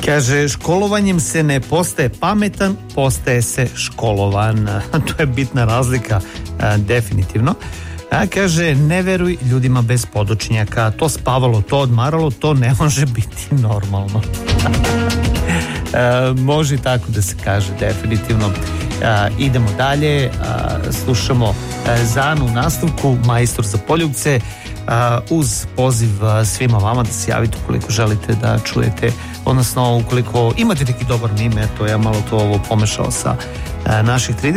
Kaže, školovanjem se ne postaje pametan, postaje se školovan. To je bitna razlika, definitivno. Kaže, ne veruj ljudima bez podočnjaka, to spavalo, to odmaralo, to ne može biti normalno. Može tako da se kaže, definitivno. Idemo dalje, slušamo Zanu u nastavku, Majstor za poljubce, uz poziv svima vama da se javite ukoliko želite da čujete, odnosno ukoliko imate neki dobar mime, to ja malo to ovo pomešao sa naših 30.